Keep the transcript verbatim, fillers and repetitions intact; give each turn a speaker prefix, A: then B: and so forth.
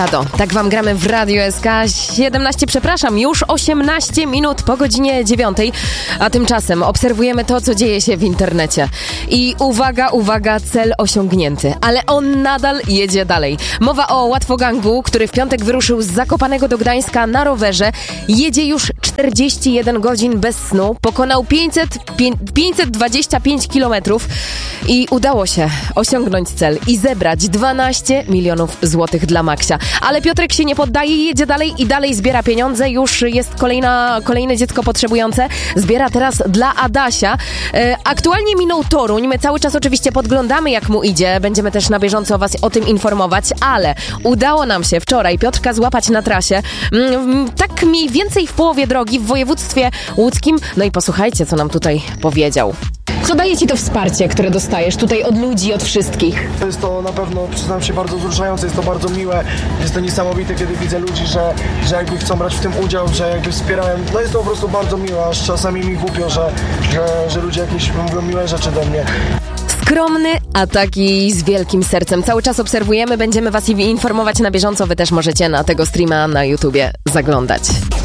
A: Ado, tak wam gramy w Radio S K. siedemnaście, przepraszam, już osiemnaście minut po godzinie dziewiątej, a tymczasem obserwujemy to, co dzieje się w internecie. I uwaga, uwaga, cel osiągnięty, ale on nadal jedzie dalej. Mowa o łatwogangu, który w piątek wyruszył z Zakopanego do Gdańska na rowerze. Jedzie już czterdzieści jeden godzin bez snu, pokonał pięćset dwadzieścia pięć kilometrów i udało się osiągnąć cel i zebrać dwanaście milionów złotych dla Maksia. Ale Piotrek się nie poddaje, jedzie dalej i dalej zbiera pieniądze. Już jest kolejna, kolejne dziecko potrzebujące. Zbiera teraz dla Adasia. E, aktualnie minął Toruń. My cały czas oczywiście podglądamy, jak mu idzie. Będziemy też na bieżąco was o tym informować, ale udało nam się wczoraj Piotrka złapać na trasie. Mm, tak mniej więcej w połowie drogi w województwie łódzkim. No i posłuchajcie, co nam tutaj powiedział.
B: Co daje ci to wsparcie, które dostajesz tutaj od ludzi, od wszystkich?
C: Jest to na pewno, przyznam się, bardzo wzruszające, jest to bardzo miłe, jest to niesamowite, kiedy widzę ludzi, że, że jakby chcą brać w tym udział, że jakby wspierają. No jest to po prostu bardzo miłe, aż czasami mi głupio, że, że, że ludzie jakieś mówią miłe rzeczy do mnie.
A: Skromny, a taki z wielkim sercem. Cały czas obserwujemy, będziemy was informować na bieżąco. Wy też możecie na tego streama na YouTubie zaglądać.